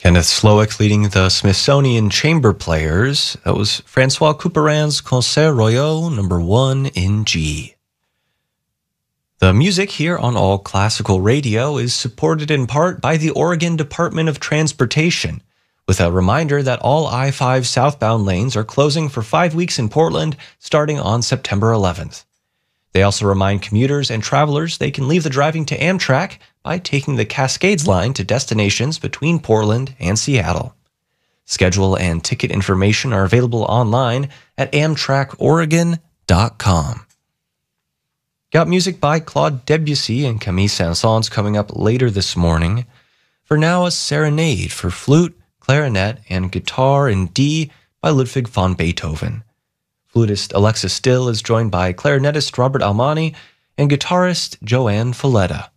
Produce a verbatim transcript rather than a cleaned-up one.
Kenneth Slowick leading the Smithsonian Chamber Players. That was Francois Couperin's Concert Royal number one in G. The music here on All Classical Radio is supported in part by the Oregon Department of Transportation, with a reminder that all I five southbound lanes are closing for five weeks in Portland starting on September eleventh. They also remind commuters and travelers they can leave the driving to Amtrak by taking the Cascades line to destinations between Portland and Seattle. Schedule and ticket information are available online at amtrak oregon dot com. Got music by Claude Debussy and Camille Saint-Saëns coming up later this morning. For now, a serenade for flute, clarinet, and guitar in D by Ludwig van Beethoven. Flutist Alexa Still is joined by clarinetist Robert Almani and guitarist Joanne Falletta.